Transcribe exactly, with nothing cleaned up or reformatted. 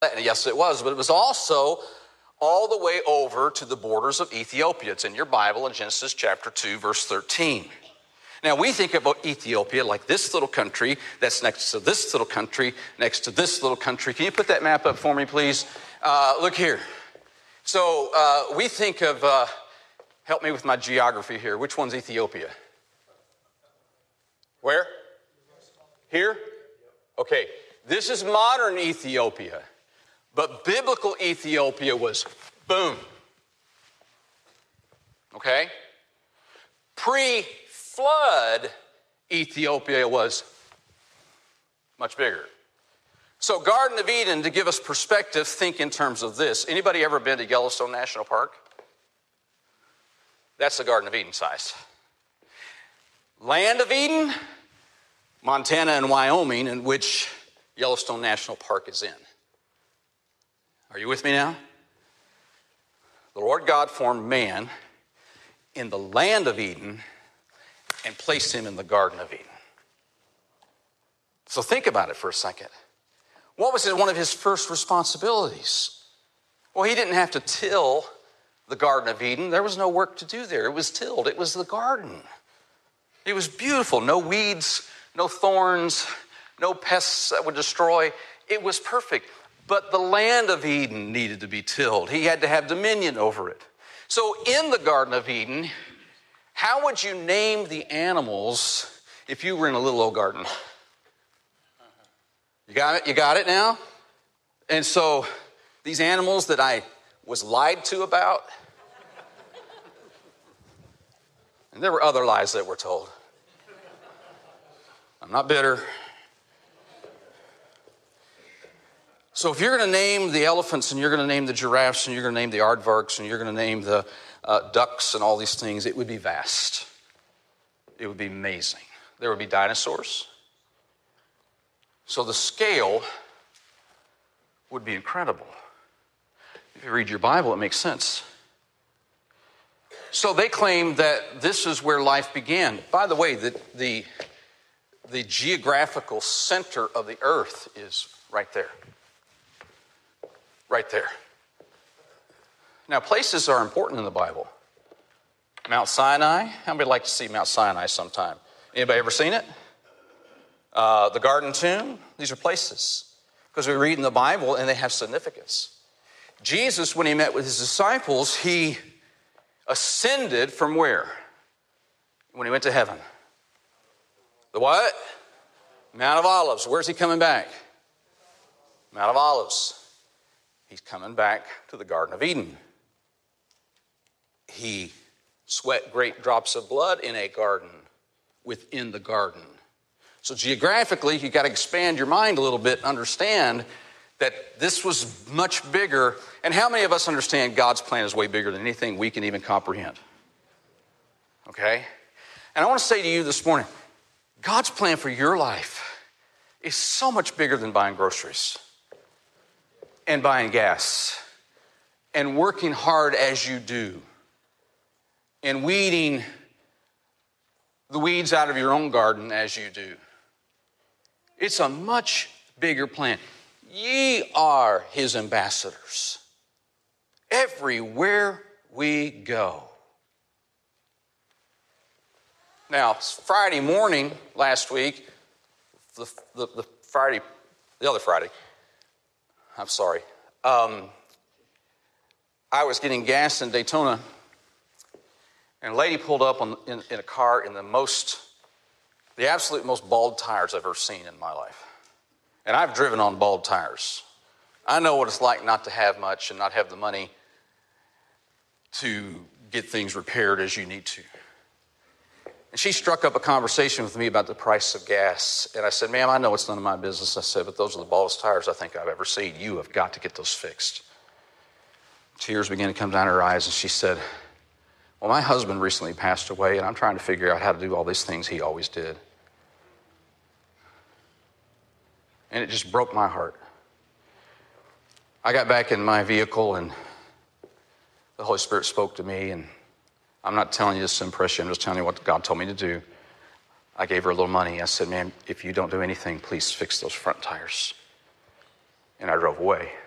Yes, it was, but it was also all the way over to the borders of Ethiopia. It's in your Bible in Genesis chapter two, verse thirteen. Now, we think about Ethiopia like this little country that's next to this little country, next to this little country. Can you put that map up for me, please? Uh, look here. So uh, we think of, uh, help me with my geography here. Which one's Ethiopia? Where? Here? Okay. This is modern Ethiopia. But biblical Ethiopia was boom. Okay? Pre-flood Ethiopia was much bigger. So Garden of Eden, to give us perspective, think in terms of this. Anybody ever been to Yellowstone National Park? That's the Garden of Eden size. Land of Eden, Montana and Wyoming, in which Yellowstone National Park is in. Are you with me now? The Lord God formed man in the land of Eden and placed him in the Garden of Eden. So think about it for a second. What was one of his first responsibilities? Well, he didn't have to till the Garden of Eden. There was no work to do there. It was tilled. It was the garden. It was beautiful. No weeds, no thorns, no pests that would destroy. It was perfect. But the land of Eden needed to be tilled. He had to have dominion over it. So in the Garden of Eden, how would you name the animals if you were in a little old garden? You got it? You got it now? And so these animals that I was lied to about, and there were other lies that were told. I'm not bitter. So if you're going to name the elephants and you're going to name the giraffes and you're going to name the aardvarks and you're going to name the uh, ducks and all these things, it would be vast. It would be amazing. There would be dinosaurs. So the scale would be incredible. If you read your Bible, it makes sense. So they claim that this is where life began. By the way, the, the, the geographical center of the earth is right there. Right there. Now, places are important in the Bible. Mount Sinai. How many would like to see Mount Sinai sometime? Anybody ever seen it? Uh, the Garden Tomb. These are places. Because we read in the Bible and they have significance. Jesus, when he met with his disciples, he ascended from where? When he went to heaven. The what? Mount of Olives. Where's he coming back? Mount of Olives. He's coming back to the Garden of Eden. He sweat great drops of blood in a garden, within the garden. So geographically, you've got to expand your mind a little bit and understand that this was much bigger. And how many of us understand God's plan is way bigger than anything we can even comprehend? Okay? And I want to say to you this morning, God's plan for your life is so much bigger than buying groceries and buying gas and working hard as you do and weeding the weeds out of your own garden as you do. It's a much bigger plan. Ye are his ambassadors everywhere we go. Now, Friday morning last week, the, the, the Friday, the other Friday, I'm sorry. Um, I was getting gas in Daytona, and a lady pulled up on, in, in a car in the most, the absolute most bald tires I've ever seen in my life. And I've driven on bald tires. I know what it's like not to have much and not have the money to get things repaired as you need to. And she struck up a conversation with me about the price of gas. And I said, ma'am, I know it's none of my business. I said, but those are the baldest tires I think I've ever seen. You have got to get those fixed. Tears began to come down her eyes, and she said, well, my husband recently passed away, and I'm trying to figure out how to do all these things he always did. And it just broke my heart. I got back in my vehicle, and the Holy Spirit spoke to me, and I'm not telling you this to impress you. I'm just telling you what God told me to do. I gave her a little money. I said, ma'am, if you don't do anything, please fix those front tires. And I drove away.